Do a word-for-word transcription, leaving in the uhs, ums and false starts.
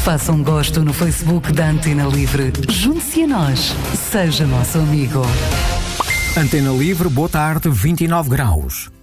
Faça um gosto no Facebook da Antena Livre. Junte-se a nós. Seja nosso amigo. Antena Livre, boa tarde, vinte e nove graus.